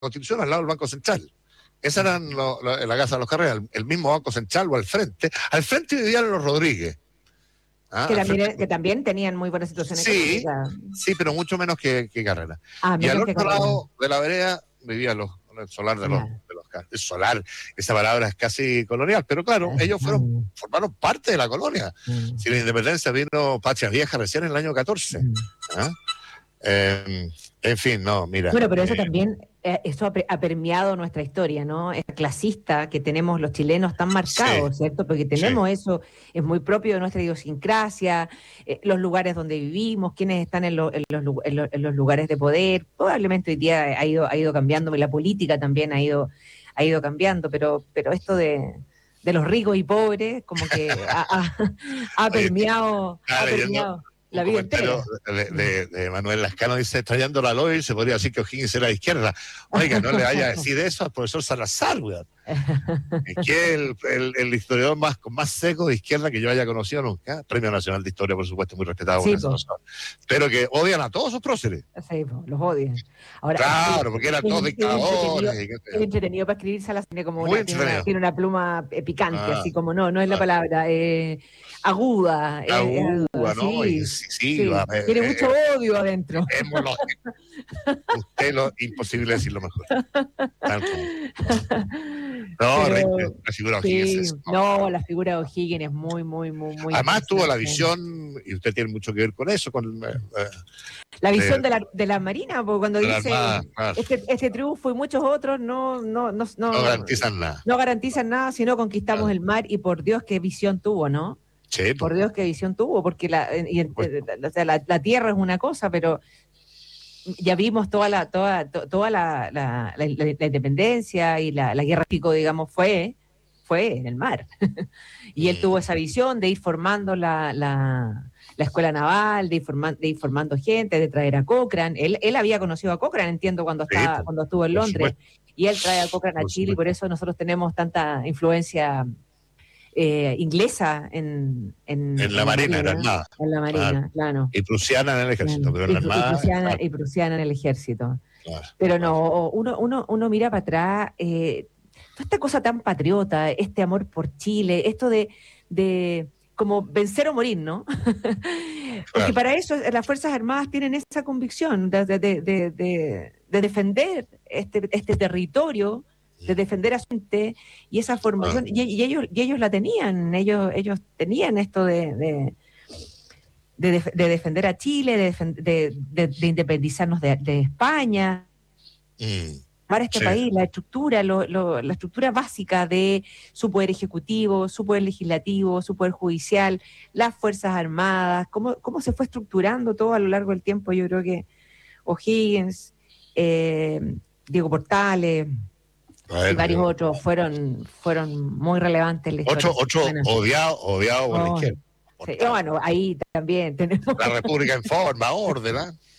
Constitución al lado del Banco Central. Esa era la casa de los Carreras, el mismo Banco Central o al frente. Al frente vivían los Rodríguez. Que también tenían muy buena situación económica. Sí, pero mucho menos que Carrera. Y al otro lado de la vereda vivían el solar de los el solar, esa palabra es casi colonial, pero claro, ellos formaron parte de la colonia. Si la independencia vino Patria Vieja recién en el año 14. En fin, no, mira. Bueno, pero eso también, eso ha permeado nuestra historia, ¿no? Es clasista que tenemos los chilenos tan marcados, ¿cierto? Porque tenemos eso, es muy propio de nuestra idiosincrasia, los lugares donde vivimos, quienes están en los lugares de poder. Probablemente hoy día ha ido cambiando, y la política también ha ido cambiando, pero esto de los ricos y pobres, como que ha permeado la vida entera. De Manuel Lascano dice, trayendo la ley, se podría decir que O'Higgins era de izquierda. Oiga, no le vaya a decir eso al profesor Salazar, weón. Es que el historiador más seco de izquierda que yo haya conocido nunca. Premio Nacional de Historia, por supuesto, muy respetado. Pero que odian a todos sus próceres. Sí, los odian. Ahora, claro, porque eran todos dictadores. Es entretenido para escribir. Salazar tiene como tiene una pluma picante, así como no es la palabra, aguda. Aguda, ¿no? Sí. Tiene mucho odio adentro. Usted imposible decirlo mejor. No, la figura de O'Higgins. La figura de O'Higgins es muy. Además tuvo la visión, y usted tiene mucho que ver con eso, con la visión de la Marina, porque cuando dice claro. este triunfo y muchos otros no garantizan nada. No garantizan nada, sino conquistamos el mar, y por Dios qué visión tuvo, ¿no? Sí, por Dios qué visión tuvo, porque la tierra es una cosa, pero ya vimos toda la independencia y la guerra pico, digamos, fue en el mar. Y él tuvo esa visión de ir formando la escuela naval, de ir formando gente, de traer a Cochrane. Él había conocido a Cochrane, entiendo, cuando estuvo en Londres, y él trae a Cochrane a Chile, y por eso nosotros tenemos tanta influencia inglesa en la Marina, en la Marina, claro. Y prusiana en el ejército, pero en la Armada. Y prusiana en el ejército. Claro, pero no, uno mira para atrás, toda esta cosa tan patriota, este amor por Chile, esto de como vencer o morir, ¿no? Porque para eso las Fuerzas Armadas tienen esa convicción de defender este territorio, de defender a su gente, y esa formación, y ellos la tenían, ellos tenían esto de defender a Chile, de independizarnos de España, para este país, la estructura básica de su poder ejecutivo, su poder legislativo, su poder judicial, las Fuerzas Armadas, cómo se fue estructurando todo a lo largo del tiempo. Yo creo que O'Higgins, Diego Portales y varios otros fueron muy relevantes en la historia. Otro odiado por la izquierda. Sí, bueno, ahí también tenemos... La República en forma, orden,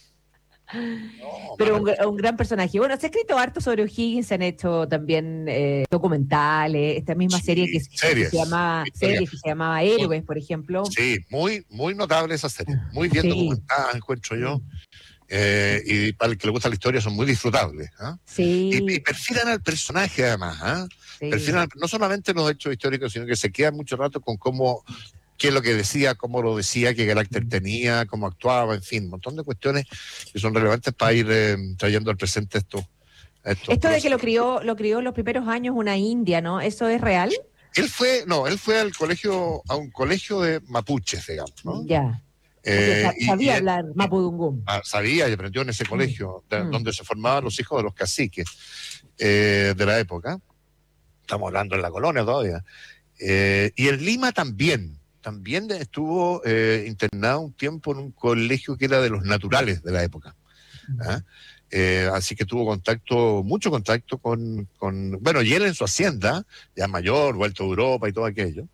pero un gran personaje. Bueno, se ha escrito harto sobre O'Higgins, se han hecho también documentales, esta misma serie que se llamaba Héroes, por ejemplo. Sí, muy notable esa serie, muy bien documentada, encuentro yo. Y para el que le gusta la historia son muy disfrutables. Sí. Y perfilan al personaje además. Perfilan no solamente los hechos históricos, sino que se quedan mucho rato con qué es lo que decía, cómo lo decía, qué carácter tenía, cómo actuaba, en fin, un montón de cuestiones que son relevantes para ir trayendo al presente esto de que lo crió en los primeros años una india, ¿no? ¿Eso es real? Él fue a un colegio de mapuches, digamos, ¿no? Ya. Sabía hablar mapudungún. Sabía y aprendió en ese colegio donde se formaban los hijos de los caciques de la época. Estamos hablando en la colonia todavía. Y en Lima también estuvo internado un tiempo en un colegio que era de los naturales de la época. Así que tuvo mucho contacto con bueno, y él en su hacienda, ya mayor, vuelto a Europa y todo aquello,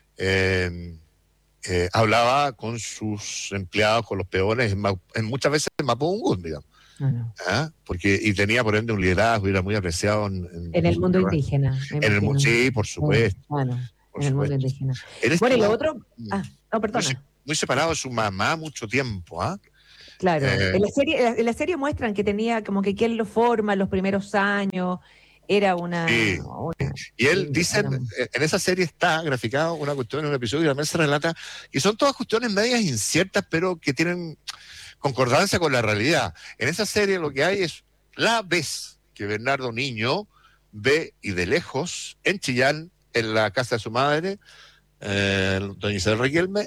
hablaba con sus empleados, con los peones, muchas veces en mapudungún, digamos. Y tenía por ende un liderazgo y era muy apreciado en el mundo indígena. Sí, por supuesto. En el mundo indígena. Y lo otro... perdona. Muy separado de su mamá mucho tiempo, Claro. En la serie muestran que tenía como que quien lo forma en los primeros años, era Sí. Y él, dicen, una- en esa serie está graficado una cuestión en un episodio y también se relata, y son todas cuestiones medias inciertas, pero que tienen concordancia con la realidad. En esa serie lo que hay es la vez que Bernardo Niño ve, y de lejos, en Chillán, en la casa de su madre, doña Isabel Riquelme,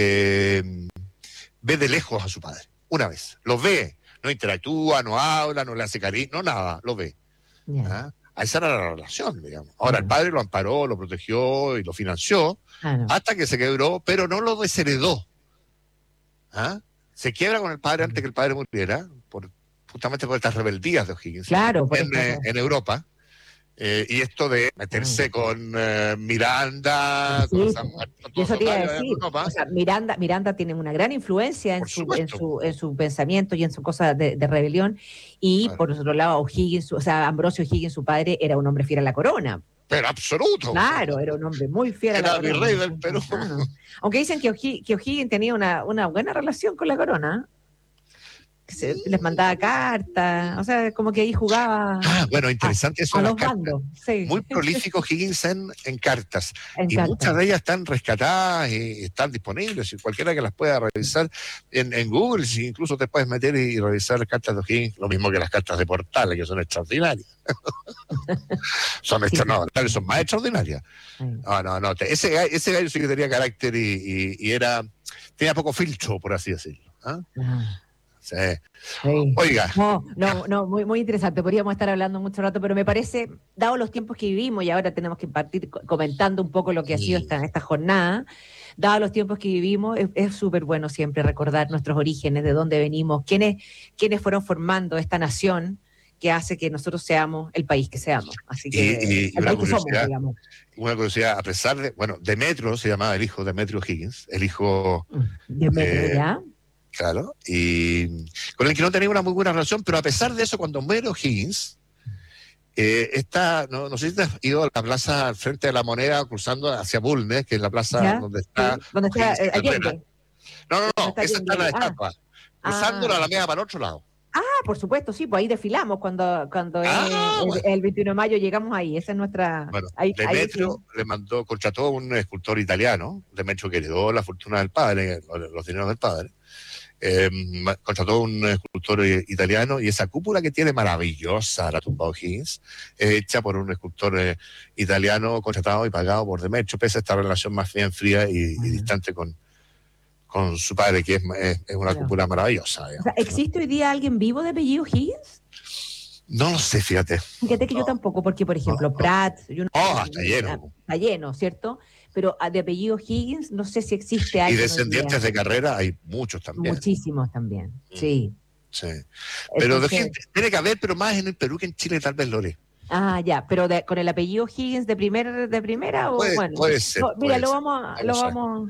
ve de lejos a su padre, una vez. Lo ve, no interactúa, no habla, no le hace cariño, no nada, lo ve. ya, ¿Ah? Esa era la relación, digamos. Ahora, el ya. padre lo amparó, lo protegió y lo financió Claro. hasta que se quebró, pero no lo desheredó. ¿Ah? Se quiebra con el padre antes que el padre muriera, justamente por estas rebeldías de O'Higgins Claro, por esta en Europa. Y esto de meterse con Miranda, con sí, y todos eso esos te iba a gallos allá en decir, Europa, o sea, Miranda tiene una gran influencia por supuesto. en su pensamiento y en su cosa de rebelión, y Claro. por otro lado, O'Higgins, o sea, Ambrosio O'Higgins, su padre, era un hombre fiel a la corona. Pero absoluto. Claro, era un hombre muy fiel a la Era corona. virrey del Perú. Claro. Aunque dicen que O'Higgins tenía una buena relación con la corona, que les mandaba cartas, o sea, como que ahí jugaba Bueno, interesante eso a de las los cartas. bandos, sí, Muy prolífico Higgins en cartas. en Y cartas. muchas de ellas están rescatadas y están disponibles. Y cualquiera que las pueda revisar en Google, si incluso te puedes meter y revisar cartas de Higgins, lo mismo que las cartas de Portales, que son extraordinarias. Son extraordinarias, son más extraordinarias. No. Ese gallo sí que tenía carácter y tenía poco filtro, por así decirlo. ¿Ah? Sí. Sí. Oiga. No, muy interesante. Podríamos estar hablando mucho rato, pero me parece, dado los tiempos que vivimos, y ahora tenemos que partir comentando un poco lo que ha sido esta jornada, dado los tiempos que vivimos, es súper bueno siempre recordar nuestros orígenes, de dónde venimos, quiénes fueron formando esta nación que hace que nosotros seamos el país que seamos. Así que Y el una país que somos, curiosidad, digamos. una curiosidad, a pesar de, Demetrio se llamaba el hijo de Demetrio Higgins, el hijo, De metro, ¿ya? claro, y con el que no tenía una muy buena relación, pero a pesar de eso, cuando muere Higgins, no sé si te has ido a la plaza al frente de la Moneda, cruzando hacia Bulnes, que es la plaza ¿Ya? donde está Sí. ¿Dónde está Higgins y Carrera. Allende? ¿Dónde No, está esa está Allende? la estatua. Cruzando la Alameda para el otro lado. Por supuesto, sí, pues ahí desfilamos cuando es Bueno. el 21 de mayo llegamos ahí, esa es nuestra... Bueno, ahí Demetrio sí. contrató a un escultor italiano, Demetrio que heredó la fortuna del padre, los dineros del padre, contrató a un escultor italiano, y esa cúpula que tiene maravillosa la tumba O'Higgins es hecha por un escultor italiano contratado y pagado por Demetrio, pese a esta relación más bien fría y distante con su padre, que es una cúpula maravillosa. O sea, ¿existe hoy día alguien vivo de apellido Higgins? No lo sé, fíjate. Fíjate que yo tampoco, porque por ejemplo Pratt... está lleno. Está lleno, ¿cierto? Pero de apellido Higgins no sé si existe alguien. Y descendientes de Carrera hay muchos también. Muchísimos también, sí. Sí. Pero de gente tiene que haber, pero más en el Perú que en Chile tal vez lo haré. Ya, pero con el apellido Higgins de primera o bueno. Puede ser. Mira, lo vamos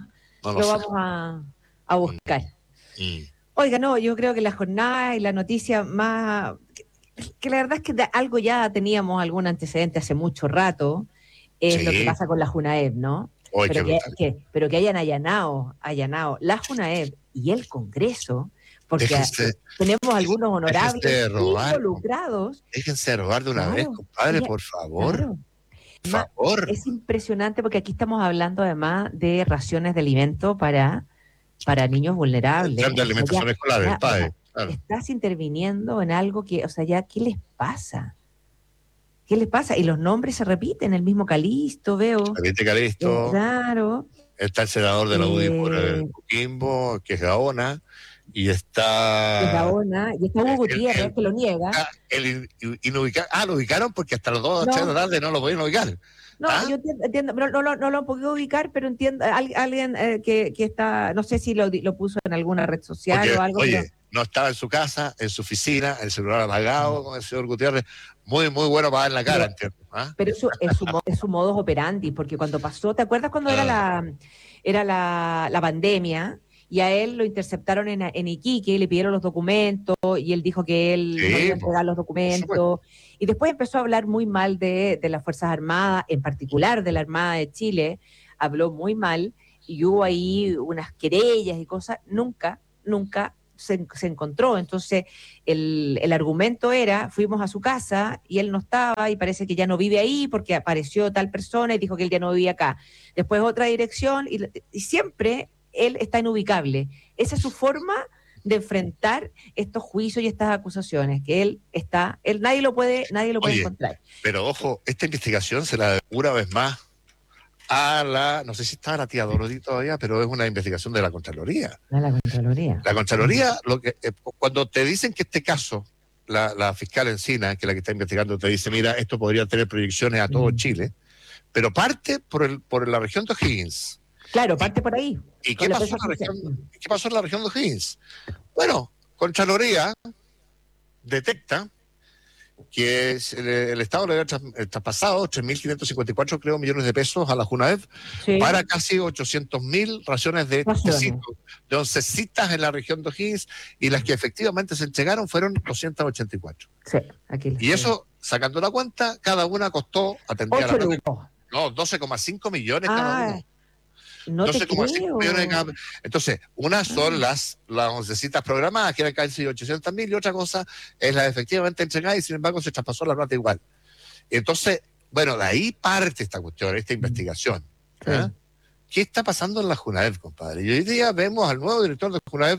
a buscar. Oiga, no, yo creo que la jornada y la noticia más, que la verdad es que algo ya teníamos algún antecedente hace mucho rato, es lo que pasa con la Junaed, ¿no? Pero que hayan allanado la Junaed y el Congreso, porque tenemos algunos honorables involucrados. Déjense de robar de una vez, compadre, por favor. Claro. Por favor. Es impresionante porque aquí estamos hablando además de raciones de alimento para niños vulnerables. De alimentación escolar del padre. Claro. Estás interviniendo en algo que, o sea, ya, ¿qué les pasa? ¿Qué les pasa? Y los nombres se repiten, el mismo Calisto, veo. Calisto. Claro. Está el senador de la UDI por Coquimbo, que es Gaona, y está... Y está Hugo Gutiérrez, que lo niega. Lo ubicaron porque hasta las 2 de la tarde no lo podían ubicar. No, yo entiendo, pero no lo he podido ubicar, pero entiendo, alguien que está, no sé si lo puso en alguna red social o algo. Oye, no estaba en su casa, en su oficina, el celular apagado con el señor Gutiérrez, muy bueno para dar la cara, entiendo. Pero eso es su modus operandi, porque cuando pasó, ¿te acuerdas cuando era la pandemia? Y a él lo interceptaron en Iquique y le pidieron los documentos y él dijo que él no iba a entregar los documentos. Y después empezó a hablar muy mal de las Fuerzas Armadas, en particular de la Armada de Chile. Habló muy mal y hubo ahí unas querellas y cosas. Nunca se encontró. Entonces, el argumento era, fuimos a su casa y él no estaba y parece que ya no vive ahí porque apareció tal persona y dijo que él ya no vivía acá. Después otra dirección y siempre él está inubicable. Esa es su forma de enfrentar estos juicios y estas acusaciones, que nadie lo puede Oye, encontrar. pero ojo, esta investigación se la debe una vez más no sé si está la tía Dorothy todavía, pero es una investigación de la Contraloría. A la Contraloría. La Contraloría, cuando te dicen que este caso, la fiscal Encina, que es la que está investigando, te dice, mira, esto podría tener proyecciones a todo Chile, pero parte por la región de O'Higgins. Claro, parte por ahí. ¿Y qué pasó en la región de O'Higgins? Bueno, Contraloría detecta que el Estado le había traspasado 3.554, creo, millones de pesos a la Junaev para casi 800.000 raciones de oncecitas en la región de O'Higgins, y las que efectivamente se entregaron fueron 284. Sí, aquí. Y eso, sacando la cuenta, cada una costó, atendía a la plata, 12,5 millones cada una. No 12,5 millones cada. Entonces, unas son las oncecitas programadas, que eran casi 800.000, y otra cosa es la efectivamente entregada, y sin embargo se traspasó la plata igual. Entonces, bueno, de ahí parte esta cuestión, esta investigación. ¿Eh? ¿Qué está pasando en la Junaev, compadre? Y hoy día vemos al nuevo director de Junaev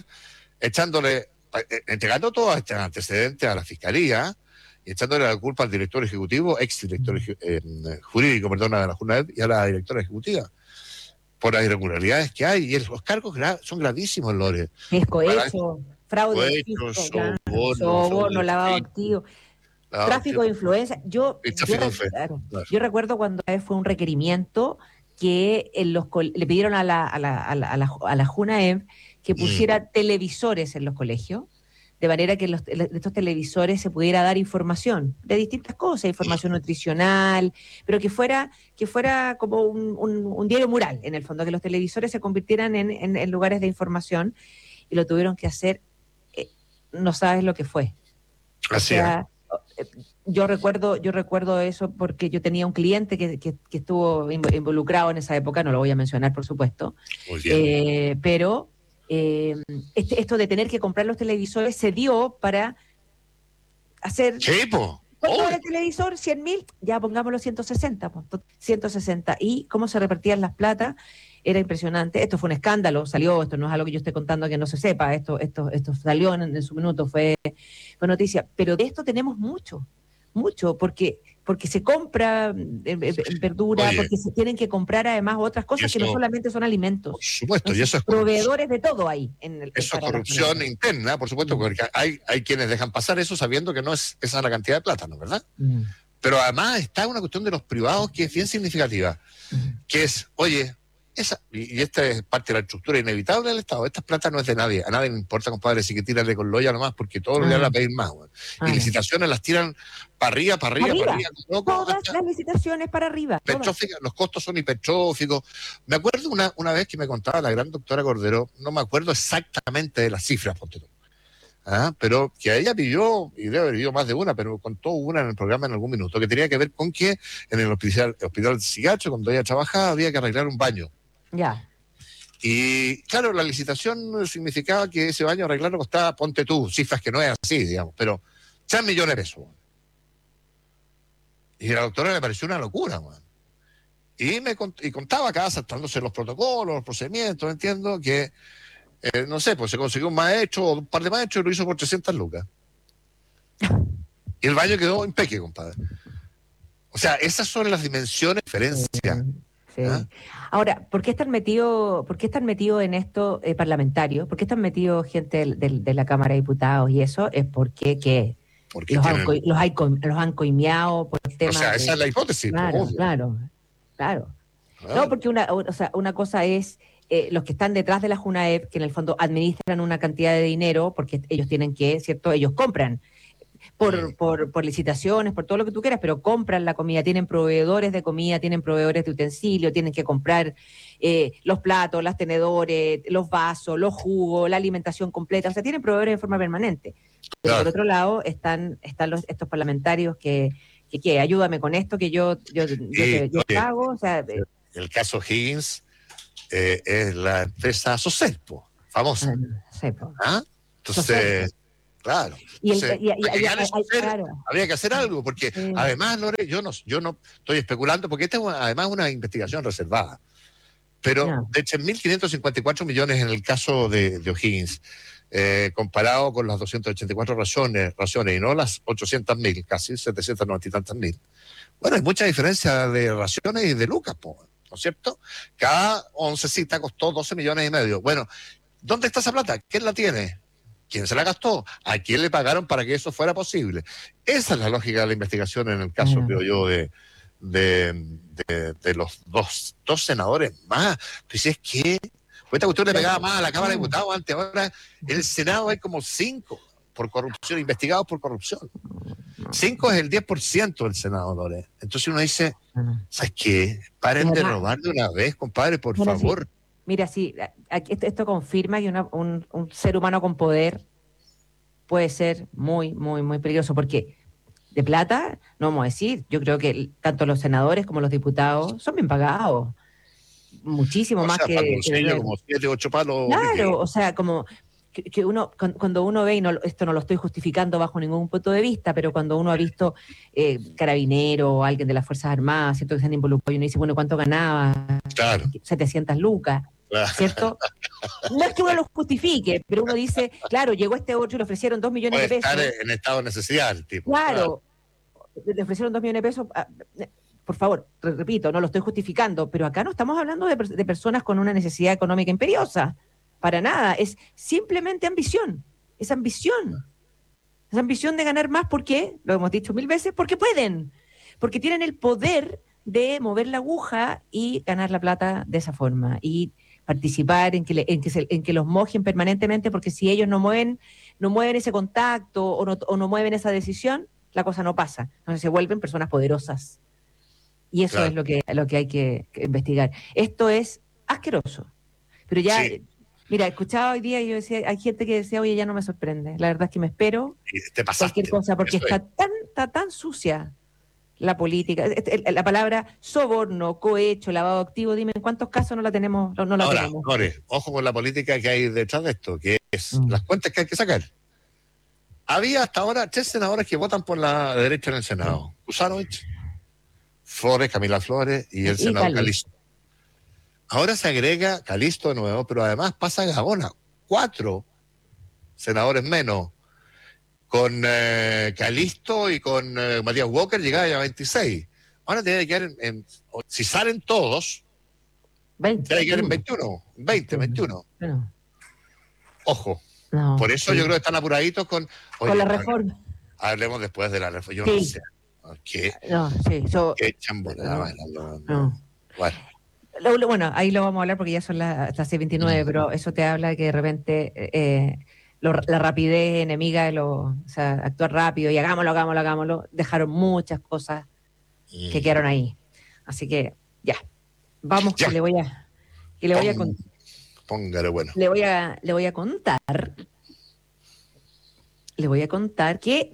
entregando todos estos antecedentes a la Fiscalía y echándole la culpa al director ejecutivo, exdirector jurídico, de la Junaev, y a la directora ejecutiva, por las irregularidades que hay, y los cargos son gravísimos, Lore. Cohecho, fraude, soborno, lavado activo, tráfico de influencia. Yo recuerdo cuando fue un requerimiento que le pidieron a la Junaev que pusiera televisores en los colegios, de manera que de estos televisores se pudiera dar información de distintas cosas, información nutricional, pero que fuera como un diario mural, en el fondo, que los televisores se convirtieran en lugares de información, y lo tuvieron que hacer, no sabes lo que fue. Así yo recuerdo eso porque yo tenía un cliente que estuvo involucrado en esa época, no lo voy a mencionar, por supuesto, pero esto de tener que comprar los televisores se dio para hacer... ¿Cuánto era el televisor? ¿100.000? Ya pongámoslo 160, 160. Y cómo se repartían las platas era impresionante. Esto fue un escándalo, salió, esto no es algo que yo esté contando que no se sepa, esto salió en su minuto, fue noticia. Pero de esto tenemos mucho, porque se compra verdura, porque se tienen que comprar además otras cosas que no solamente son alimentos. Por supuesto, entonces, y eso es proveedores de todo ahí. Eso es corrupción interna, por supuesto, porque hay quienes dejan pasar eso sabiendo que no es esa la cantidad de plata, ¿no? ¿Verdad? Pero además está una cuestión de los privados que es bien significativa, que es, oye, y esta es parte de la estructura inevitable del Estado. Esta plata no es de nadie. A nadie le importa, compadre, si que tirarle con loya nomás, porque todos los días la pedir más. Y licitaciones las tiran para arriba. Todas las licitaciones para arriba. Los costos son hipertróficos. Me acuerdo una vez que me contaba la gran doctora Cordero, no me acuerdo exactamente de las cifras, ponte tú. Pero que ella pidió, y debe haber pidido más de una, pero contó una en el programa en algún minuto, que tenía que ver con que en el hospital de Sigacho, cuando ella trabajaba, había que arreglar un baño. Ya. Y claro, la licitación significaba que ese baño arreglarlo costaba, ponte tú, cifras que no es así, digamos, pero 3 millones de pesos. Y a la doctora le pareció una locura, man. Y contaba acá, saltándose los protocolos, los procedimientos, entiendo, que, no sé, pues se consiguió un maestro o un par de maestros y lo hizo por 300 lucas. Y el baño quedó impecable, compadre. O sea, esas son las dimensiones de diferencia. Sí. Ahora, ¿por qué están metidos en esto parlamentarios? ¿Por qué están metidos gente de la Cámara de Diputados y eso? Es porque los han coimeado por el tema. O sea, esa es la hipótesis. Claro. No, porque una cosa es los que están detrás de la Junaev, que en el fondo administran una cantidad de dinero, porque ellos tienen que, ¿cierto? Ellos compran por licitaciones, por todo lo que tú quieras, pero compran la comida, tienen proveedores de comida, tienen proveedores de utensilios, tienen que comprar los platos, los tenedores, los vasos, los jugos, la alimentación completa, o sea, tienen proveedores de forma permanente. Pero por otro lado están estos parlamentarios que ayúdame con esto, que yo pago, o sea... El caso Higgins es la empresa Socelpo, famosa. Entonces, claro. Claro. Habría que hacer algo, porque además, Lore, yo no estoy especulando, porque esta es además una investigación reservada. Pero de 1.554 millones en el caso de O'Higgins, comparado con las 284 raciones y no las 800.000, casi 790 y tantas mil. Bueno, hay mucha diferencia de raciones y de lucas, ¿no es cierto? Cada oncecita costó 12 millones y medio. Bueno, ¿dónde está esa plata? ¿Quién la tiene? ¿Quién se la gastó? ¿A quién le pagaron para que eso fuera posible? Esa es la lógica de la investigación en el caso, creo yo, de los dos senadores más. Entonces, ¿qué? Pues esta cuestión le pegaba más a la Cámara de Diputados antes. Ahora en el Senado hay como 5 por corrupción, investigados por corrupción. 5 es el 10% del Senado, Lore. Entonces uno dice, ¿sabes qué? Paren de robar de una vez, compadre, por favor. Sí. Mira, sí, esto confirma que un ser humano con poder puede ser muy, muy, muy peligroso, porque de plata, no vamos a decir, yo creo que tanto los senadores como los diputados son bien pagados, muchísimo más que... como 7, 8 palos. Claro, o sea, como que uno, cuando uno ve, y esto no lo estoy justificando bajo ningún punto de vista, pero cuando uno ha visto carabinero o alguien de las Fuerzas Armadas, ¿cierto?, que se han involucrado, y uno dice, bueno, ¿cuánto ganaba? Claro. 700 lucas. ¿Cierto? No es que uno lo justifique, pero uno dice, claro, llegó este otro y le ofrecieron 2 millones de pesos. Estar en estado de necesidad, el tipo. Claro, le ofrecieron 2 millones de pesos. Por favor, repito, no lo estoy justificando, pero acá no estamos hablando de personas con una necesidad económica imperiosa. Para nada, es simplemente ambición. Es ambición. Es ambición de ganar más, ¿por qué? Lo hemos dicho 1000 veces, porque pueden. Porque tienen el poder de mover la aguja y ganar la plata de esa forma. Y participar en que los mojen permanentemente, porque si ellos no mueven ese contacto o no mueven esa decisión, la cosa no pasa. Entonces se vuelven personas poderosas. Y eso es lo que hay que investigar. Esto es asqueroso. Pero ya, mira, escuchaba hoy día y yo decía, hay gente que decía, oye, ya no me sorprende. La verdad es que me espero cualquier cosa, porque está tan sucia la política, la palabra soborno, cohecho, lavado activo, dime en cuántos casos no la tenemos. Ahora, tenemos. Ojo con la política que hay detrás de esto, que es las cuentas que hay que sacar. Había hasta ahora 3 senadores que votan por la derecha en el Senado. Kuzanovich, Flores, Camila Flores y el senador Calisto. Ahora se agrega Calisto de nuevo, pero además pasa Gaona. 4 senadores menos. Con Calisto y con Matías Walker llegaba ya a 26. Ahora tiene que quedar si salen todos, 20, tiene que quedar en 21. Bueno. Ojo. No, por eso yo creo que están apuraditos con la reforma. Hablemos después de la reforma. Yo no sé. ¿Qué? ¿Qué chambolada? Bueno, ahí lo vamos a hablar porque ya son las 6:29, pero eso te habla de que de repente... la rapidez enemiga de actuar rápido y hagámoslo, dejaron muchas cosas que quedaron ahí. Así que ya, vamos, ya. Le voy a póngale bueno. Le voy a contar que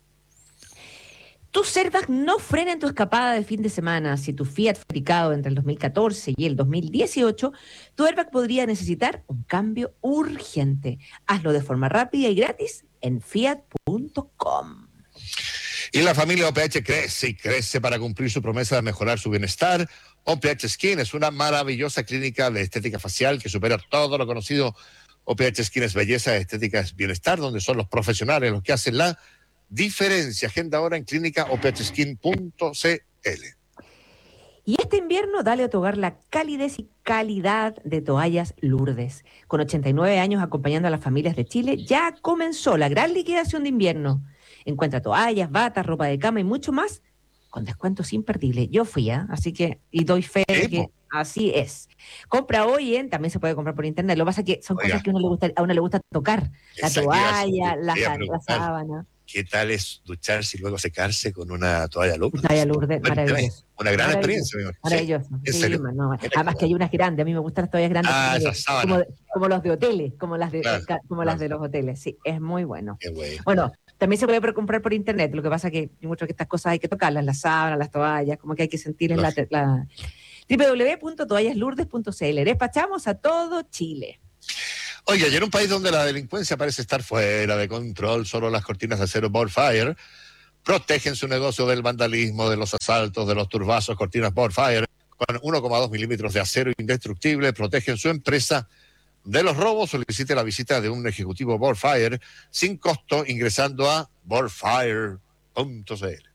tus airbags no frenan tu escapada de fin de semana. Si tu Fiat fue fabricado entre el 2014 y el 2018, tu airbag podría necesitar un cambio urgente. Hazlo de forma rápida y gratis en fiat.com. Y la familia OPH crece y crece para cumplir su promesa de mejorar su bienestar. OPH Skin es una maravillosa clínica de estética facial que supera todo lo conocido. OPH Skin es belleza, estética es bienestar, donde son los profesionales los que hacen la diferencia. Agenda ahora en clínica ophskin.cl. Y este invierno dale a tu hogar la calidez y calidad de Toallas Lourdes. Con 89 años acompañando a las familias de Chile, ya comenzó la gran liquidación de invierno. Encuentra toallas, batas, ropa de cama y mucho más con descuentos imperdibles. Yo fui, así que, y doy fe de que así es. Compra hoy, también se puede comprar por internet. Lo que pasa es que son cosas que a uno le gusta tocar. La toalla, la sábana. ¿Qué tal es ducharse y luego secarse con una toalla Lourdes? Toalla Lourdes, maravilloso. Una gran experiencia. Maravilloso. Sí, además que hay unas grandes, a mí me gustan las toallas grandes como los de hoteles, como las de los hoteles. Sí, es muy bueno. Qué bueno. Bueno, también se puede comprar por internet, lo que pasa es que yo mucho que estas cosas hay que tocarlas, las sábanas, las toallas, como que hay que sentirles www.toallaslourdes.cl. Despachamos a todo Chile. Oye, y en un país donde la delincuencia parece estar fuera de control, solo las cortinas de acero Bonfire protegen su negocio del vandalismo, de los asaltos, de los turbazos. Cortinas Bonfire, con 1,2 milímetros de acero indestructible, protegen su empresa de los robos. Solicite la visita de un ejecutivo Bonfire sin costo ingresando a bonfire.cl.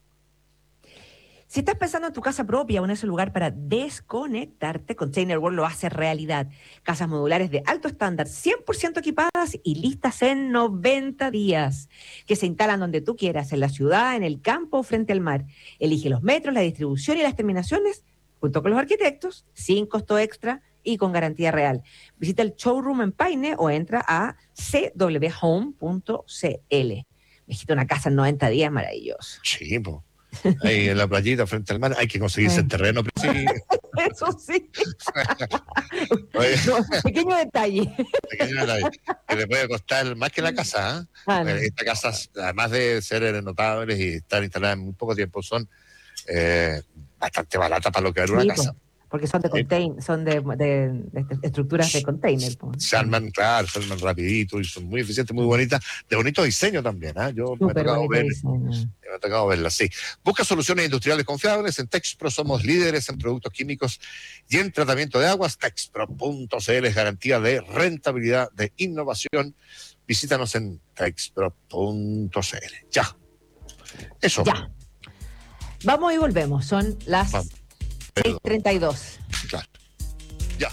Si estás pensando en tu casa propia o en ese lugar para desconectarte, Container World lo hace realidad. Casas modulares de alto estándar, 100% equipadas y listas en 90 días, que se instalan donde tú quieras, en la ciudad, en el campo o frente al mar. Elige los metros, la distribución y las terminaciones junto con los arquitectos, sin costo extra y con garantía real. Visita el showroom en Paine o entra a cwhome.cl. Visita una casa en 90 días, maravilloso. Sí, pues. Ahí en la playita frente al mar hay que conseguirse el terreno. Pero sí. Eso sí. Oye, Pequeño detalle. que le puede costar más que la casa. No. Estas casas, además de ser notables y estar instaladas en muy poco tiempo, son bastante baratas para lo que era una casa. Porque son de estructuras de container. Se arman rapidito y son muy eficientes, muy bonitas, de bonito diseño también. Yo me ha tocado verlas, sí. Busca soluciones industriales confiables. En Texpro somos líderes en productos químicos y en tratamiento de aguas. Texpro.cl es garantía de rentabilidad, de innovación. Visítanos en texpro.cl. Ya. Eso. Ya. Vamos y volvemos. Son las 6:32. Claro. Ya.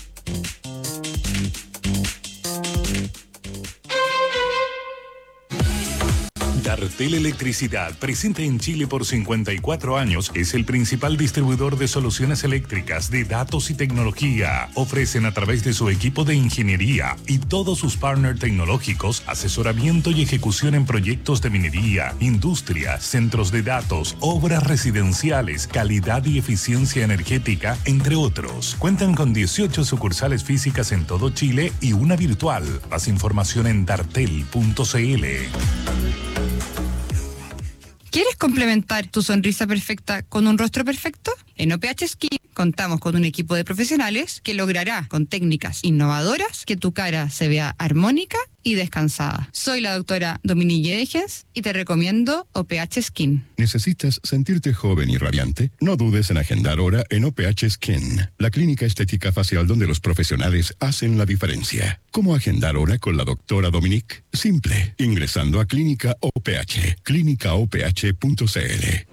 Dartel Electricidad, presente en Chile por 54 años, es el principal distribuidor de soluciones eléctricas, de datos y tecnología. Ofrecen a través de su equipo de ingeniería y todos sus partners tecnológicos asesoramiento y ejecución en proyectos de minería, industria, centros de datos, obras residenciales, calidad y eficiencia energética, entre otros. Cuentan con 18 sucursales físicas en todo Chile y una virtual. Más información en dartel.cl. ¿Quieres complementar tu sonrisa perfecta con un rostro perfecto? En OPH Skin contamos con un equipo de profesionales que logrará, con técnicas innovadoras, que tu cara se vea armónica y descansada. Soy la doctora Dominique Degens y te recomiendo OPH Skin. ¿Necesitas sentirte joven y radiante? No dudes en agendar hora en OPH Skin, la clínica estética facial donde los profesionales hacen la diferencia. ¿Cómo agendar hora con la doctora Dominique? Simple, ingresando a Clínica OPH, clínicaoph.cl.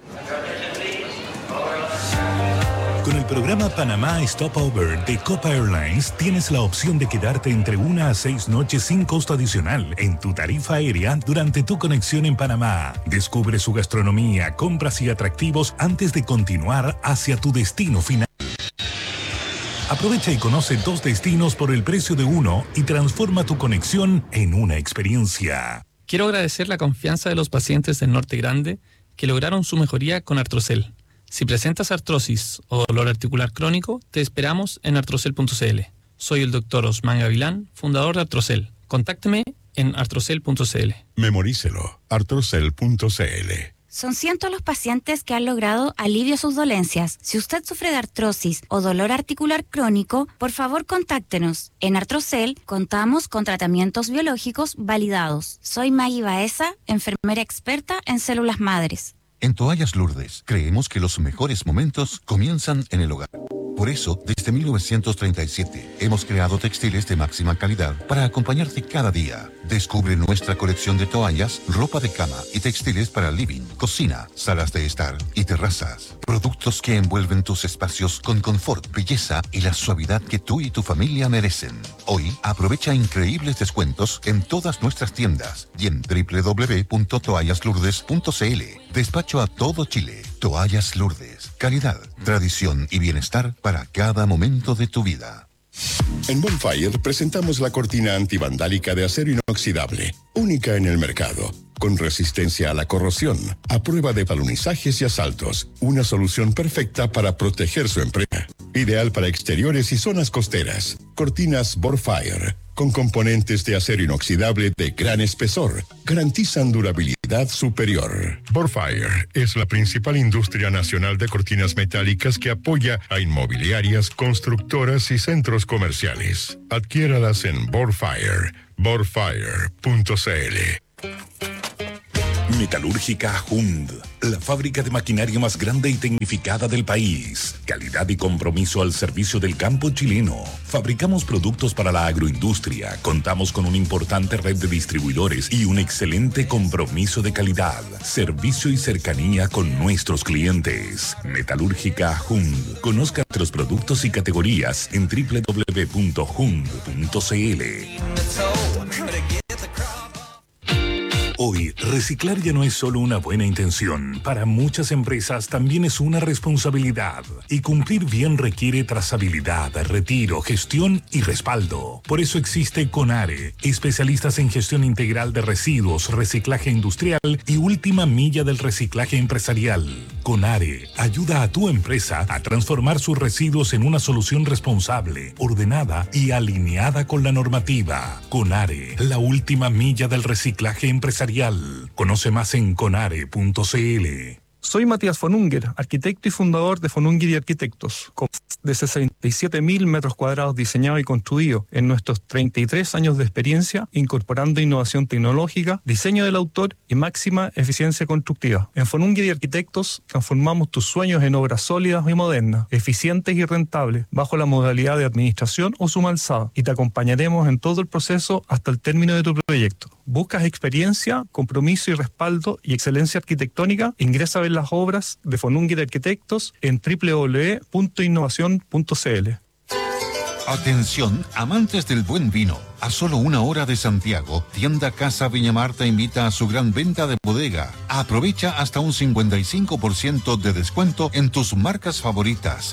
Con el programa Panamá Stopover de Copa Airlines tienes la opción de quedarte entre 1 a 6 noches sin costo adicional en tu tarifa aérea durante tu conexión en Panamá. Descubre su gastronomía, compras y atractivos antes de continuar hacia tu destino final. Aprovecha y conoce 2 destinos por el precio de uno y transforma tu conexión en una experiencia. Quiero agradecer la confianza de los pacientes del Norte Grande que lograron su mejoría con Artrocel. Si presentas artrosis o dolor articular crónico, te esperamos en artrocel.cl. Soy el Dr. Osman Gavilán, fundador de Artrocel. Contácteme en artrocel.cl. Memorícelo, artrocel.cl. Son cientos los pacientes que han logrado alivio a sus dolencias. Si usted sufre de artrosis o dolor articular crónico, por favor contáctenos. En Artrocel contamos con tratamientos biológicos validados. Soy Maggie Baeza, enfermera experta en células madres. En Toallas Lourdes, creemos que los mejores momentos comienzan en el hogar. Por eso, desde 1937, hemos creado textiles de máxima calidad para acompañarte cada día. Descubre nuestra colección de toallas, ropa de cama y textiles para living, cocina, salas de estar y terrazas. Productos que envuelven tus espacios con confort, belleza y la suavidad que tú y tu familia merecen. Hoy, aprovecha increíbles descuentos en todas nuestras tiendas y en www.toallaslourdes.cl. Despacho a todo Chile. Toallas Lourdes. Calidad, tradición y bienestar para cada momento de tu vida. En Bonfire presentamos la cortina antivandálica de acero inoxidable, única en el mercado, con resistencia a la corrosión, a prueba de balonizajes y asaltos, una solución perfecta para proteger su empresa. Ideal para exteriores y zonas costeras. Cortinas Bonfire, con componentes de acero inoxidable de gran espesor. Garantizan durabilidad superior. Borfire es la principal industria nacional de cortinas metálicas que apoya a inmobiliarias, constructoras y centros comerciales. Adquiéralas en Borfire, borfire.cl. Metalúrgica Hund, la fábrica de maquinaria más grande y tecnificada del país. Calidad y compromiso al servicio del campo chileno. Fabricamos productos para la agroindustria. Contamos con una importante red de distribuidores y un excelente compromiso de calidad, servicio y cercanía con nuestros clientes. Metalúrgica Hund. Conozca nuestros productos y categorías en www.hund.cl. Hoy, reciclar ya no es solo una buena intención. Para muchas empresas también es una responsabilidad. Y cumplir bien requiere trazabilidad, retiro, gestión y respaldo. Por eso existe CONARE, especialistas en gestión integral de residuos, reciclaje industrial y última milla del reciclaje empresarial. CONARE ayuda a tu empresa a transformar sus residuos en una solución responsable, ordenada y alineada con la normativa. CONARE, la última milla del reciclaje empresarial. Conoce más en conare.cl. Soy Matías von Unger, arquitecto y fundador de von Unger y Arquitectos, con de 67.000 metros cuadrados diseñados y construidos en nuestros 33 años de experiencia, incorporando innovación tecnológica, diseño del autor y máxima eficiencia constructiva. En von Unger y Arquitectos transformamos tus sueños en obras sólidas y modernas, eficientes y rentables, bajo la modalidad de administración o suma alzada, y te acompañaremos en todo el proceso hasta el término de tu proyecto. ¿Buscas experiencia, compromiso y respaldo y excelencia arquitectónica? Ingresa a ver las obras de von Unger Arquitectos en www.innovacion.cl. Atención, amantes del buen vino. A solo 1 hora de Santiago, Tienda Casa Viña Marta invita a su gran venta de bodega. Aprovecha hasta un 55% de descuento en tus marcas favoritas.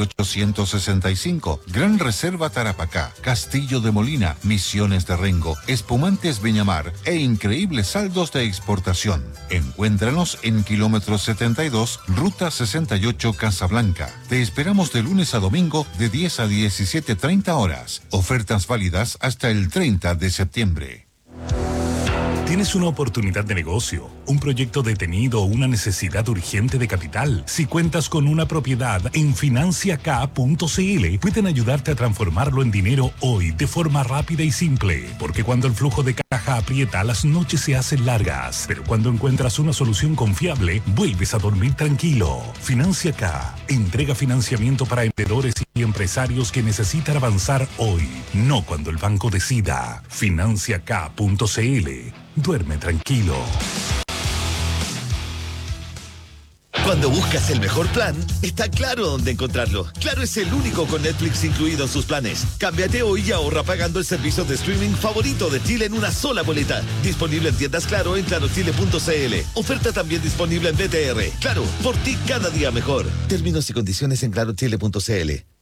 1865, Gran Reserva Tarapacá, Castillo de Molina, Misiones de Rengo, Espumantes Viñamar e increíbles saldos de exportación. Encuéntranos en kilómetro 72, Ruta 68 Casablanca. Te esperamos de lunes a domingo de 10 a 17:30 horas. Ofertas válidas hasta el 30 de septiembre. ¿Tienes una oportunidad de negocio, un proyecto detenido o una necesidad urgente de capital? Si cuentas con una propiedad, en financiak.cl pueden ayudarte a transformarlo en dinero hoy de forma rápida y simple. Porque cuando el flujo de caja aprieta, las noches se hacen largas. Pero cuando encuentras una solución confiable, vuelves a dormir tranquilo. Financiak entrega financiamiento para emprendedores y empresarios que necesitan avanzar hoy, no cuando el banco decida. Financiak.cl. Duerme tranquilo. Cuando buscas el mejor plan, está Claro dónde encontrarlo. Claro es el único con Netflix incluido en sus planes. Cámbiate hoy y ahorra pagando el servicio de streaming favorito de Chile en una sola boleta. Disponible en tiendas Claro en clarochile.cl. Oferta también disponible en BTR. Claro, por ti cada día mejor. Términos y condiciones en clarochile.cl.